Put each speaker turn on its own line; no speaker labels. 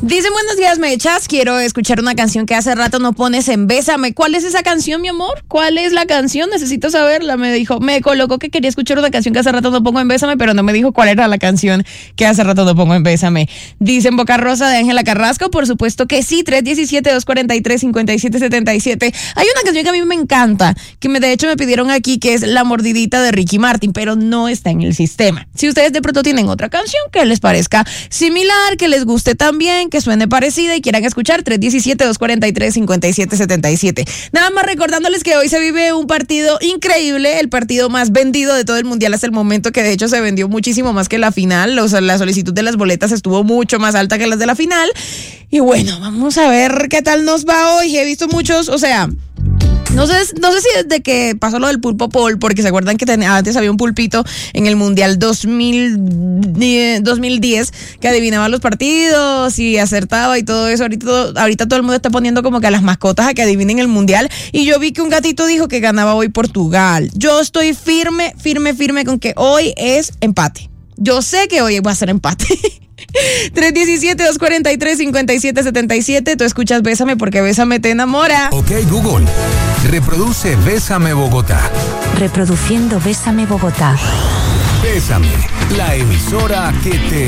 Dicen buenos días, Mechas. Quiero escuchar una canción que hace rato no pones en Bésame. ¿Cuál es esa canción, mi amor? ¿Cuál es la canción? Necesito saberla. Me colocó que quería escuchar una canción que hace rato no pongo en Bésame, pero no me dijo cuál era la canción que hace rato no pongo en Bésame. Dicen Boca Rosa de Ángela Carrasco. Por supuesto que sí. 317-243-5777. Hay una canción que a mí me encanta, que de hecho me pidieron aquí, que es La Mordidita de Ricky Martin, pero no está en el sistema. Si ustedes de pronto tienen otra canción que les parezca similar, que les guste también, que suene parecida y quieran escuchar, 317-243-5777. Nada más recordándoles que hoy se vive un partido increíble, el partido más vendido de todo el mundial hasta el momento, que de hecho se vendió muchísimo más que la final. O sea, la solicitud de las boletas estuvo mucho más alta que las de la final. Y bueno, vamos a ver qué tal nos va hoy. He visto muchos, o sea, no sé si desde que pasó lo del pulpo Paul, porque se acuerdan que antes había un pulpito en el Mundial 2010 que adivinaba los partidos y acertaba y todo eso. Ahorita todo el mundo está poniendo como que a las mascotas a que adivinen el Mundial, y yo vi que un gatito dijo que ganaba hoy Portugal. Yo estoy firme con que hoy es empate. Yo sé que hoy va a ser empate. 317-243-5777. Tú escuchas Bésame porque Bésame te enamora.
Ok, Google, reproduce Bésame Bogotá.
Reproduciendo Bésame Bogotá.
Bésame, la emisora que te